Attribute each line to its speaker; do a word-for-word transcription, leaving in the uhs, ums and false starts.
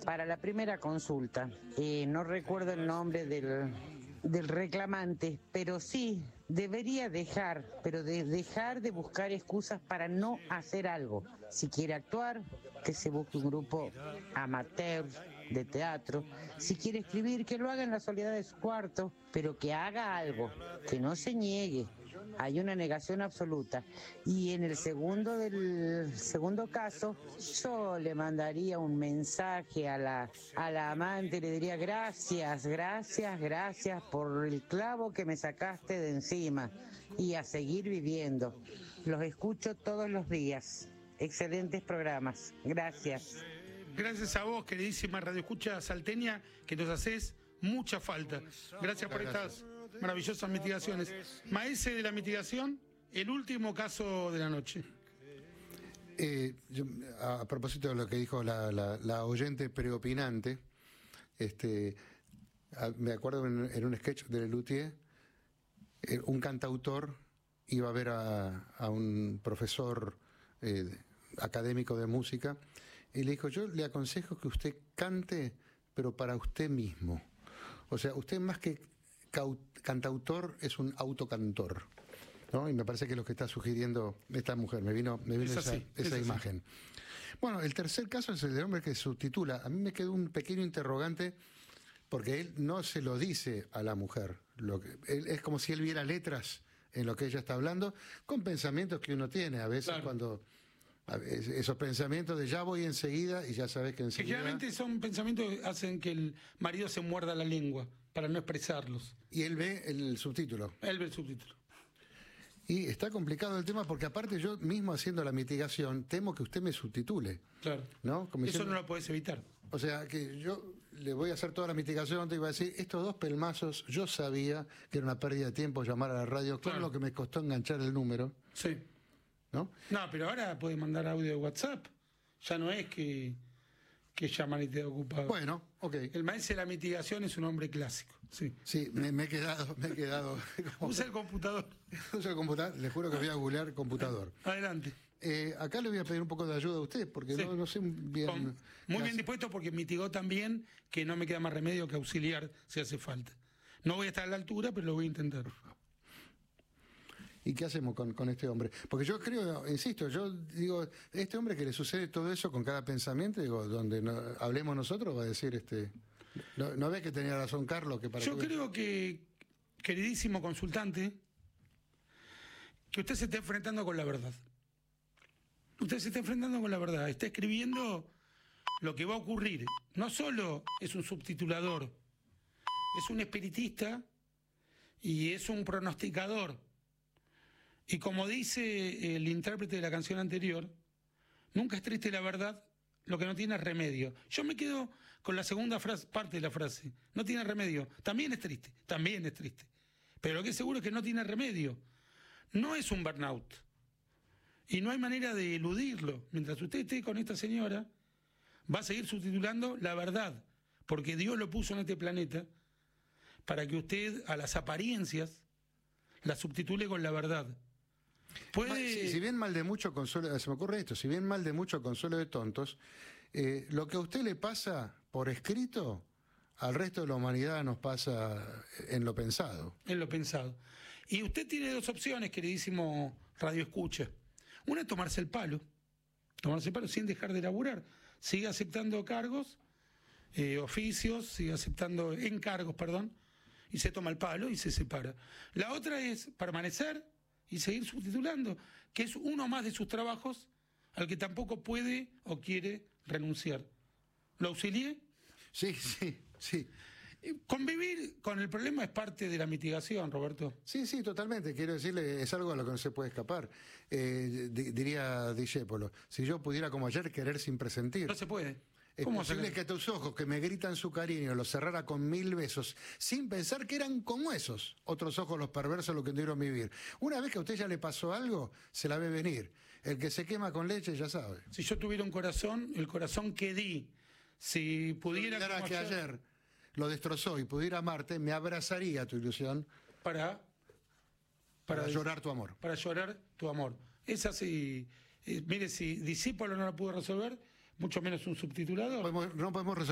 Speaker 1: Para la primera consulta, eh, no recuerdo el nombre del, del reclamante, pero sí debería dejar, pero de dejar de buscar excusas para no hacer algo. Si quiere actuar, que se busque un grupo amateur de teatro. Si quiere escribir, que lo haga en la soledad de su cuarto, pero que haga algo, que no se niegue. Hay una negación absoluta. Y en el segundo del segundo caso, yo le mandaría un mensaje a la, a la amante y le diría: gracias, gracias, gracias por el clavo que me sacaste de encima, y a seguir viviendo. Los escucho todos los días. Excelentes programas. Gracias.
Speaker 2: Gracias a vos, queridísima Radio Escucha Salteña, que nos haces mucha falta. Gracias por estas maravillosas mitigaciones. Maese de la mitigación, el último caso de la noche.
Speaker 3: Eh, yo, a, a propósito de lo que dijo la, la, la oyente preopinante, este, a, me acuerdo en, en un sketch de Lelutier, eh, un cantautor iba a ver a, a un profesor eh, académico de música y le dijo: yo le aconsejo que usted cante, pero para usted mismo. O sea, usted más que cantautor es un autocantor, ¿no? Y me parece que es lo que está sugiriendo esta mujer. Me vino, me vino esa, así, esa imagen. Así. Bueno, el tercer caso es el del hombre que subtitula. A mí me quedó un pequeño interrogante, porque él no se lo dice a la mujer. Lo que, él, es como si él viera letras en lo que ella está hablando, con pensamientos que uno tiene a veces, claro, cuando... esos pensamientos de ya voy enseguida, y ya sabes que enseguida... Que
Speaker 2: generalmente son pensamientos que hacen que el marido se muerda la lengua para no expresarlos.
Speaker 3: Y él ve el subtítulo.
Speaker 2: Él ve el subtítulo.
Speaker 3: Y está complicado el tema, porque aparte yo mismo haciendo la mitigación temo que usted me subtitule.
Speaker 2: Claro.
Speaker 3: ¿No? Como
Speaker 2: Eso
Speaker 3: diciendo,
Speaker 2: no lo podés evitar.
Speaker 3: O sea, que yo le voy a hacer toda la mitigación, te iba a decir, estos dos pelmazos, yo sabía que era una pérdida de tiempo llamar a la radio, claro, lo que me costó enganchar el número.
Speaker 2: Sí.
Speaker 3: ¿No?
Speaker 2: No, pero ahora puede mandar audio de WhatsApp. Ya no es que, que llaman y te da ocupado.
Speaker 3: Bueno, ok.
Speaker 2: El maestro de la mitigación es un hombre clásico. Sí,
Speaker 3: sí, me, me he quedado, me he quedado.
Speaker 2: Como... Usa el computador.
Speaker 3: Usa el computador, le juro que voy a googlear computador.
Speaker 2: Adelante.
Speaker 3: Eh, acá le voy a pedir un poco de ayuda a usted, porque sí, no, no sé bien...
Speaker 2: Con, muy las... bien dispuesto, porque mitigó también que no me queda más remedio que auxiliar si hace falta. No voy a estar a la altura, pero lo voy a intentar.
Speaker 3: ¿Y qué hacemos con, con este hombre? Porque yo creo, insisto, yo digo, este hombre que le sucede todo eso con cada pensamiento, digo, donde no, hablemos nosotros, va a decir, este ¿no, no ves que tenía razón Carlos? Que para
Speaker 2: yo
Speaker 3: que...
Speaker 2: creo que, queridísimo consultante, que usted se está enfrentando con la verdad. Usted se está enfrentando con la verdad, está escribiendo lo que va a ocurrir. No solo es un subtitulador, es un espiritista y es un pronosticador. Y como dice el intérprete de la canción anterior, nunca es triste la verdad, lo que no tiene remedio. Yo me quedo con la segunda frase, parte de la frase, no tiene remedio. También es triste, también es triste. Pero lo que es seguro es que no tiene remedio. No es un burnout. Y no hay manera de eludirlo. Mientras usted esté con esta señora, va a seguir subtitulando la verdad, porque Dios lo puso en este planeta para que usted a las apariencias la subtitule con la verdad.
Speaker 3: Puede... Si, si bien mal de mucho consuelo, se me ocurre esto, si bien mal de mucho consuelo de tontos, eh, lo que a usted le pasa por escrito, al resto de la humanidad nos pasa en lo pensado.
Speaker 2: En lo pensado. Y usted tiene dos opciones, queridísimo Radio Escucha. Una es tomarse el palo, tomarse el palo sin dejar de laburar. Sigue aceptando cargos, eh, oficios, sigue aceptando encargos, perdón, y se toma el palo y se separa. La otra es permanecer y seguir subtitulando, que es uno más de sus trabajos al que tampoco puede o quiere renunciar. ¿Lo auxilié?
Speaker 3: Sí, sí, sí.
Speaker 2: Convivir con el problema es parte de la mitigación, Roberto.
Speaker 3: Sí, sí, totalmente. Quiero decirle, es algo a lo que no se puede escapar. Eh, di, diría Discépolo, si yo pudiera como ayer querer sin presentir.
Speaker 2: No se puede.
Speaker 3: Es posible que tus ojos que me gritan su cariño los cerrara con mil besos, sin pensar que eran como esos otros ojos los perversos lo que tuvieron vivir. Una vez que a usted ya le pasó algo, se la ve venir. El que se quema con leche ya sabe.
Speaker 2: Si yo tuviera un corazón, el corazón que di, si pudiera...
Speaker 3: Si como que ayer, ayer lo destrozó y pudiera amarte, me abrazaría tu ilusión
Speaker 2: para...
Speaker 3: Para, para llorar tu amor.
Speaker 2: Para llorar tu amor. Es así. Eh, mire, si Discípulo no la pudo resolver, mucho menos un subtitulador.
Speaker 3: Podemos, no podemos resolver.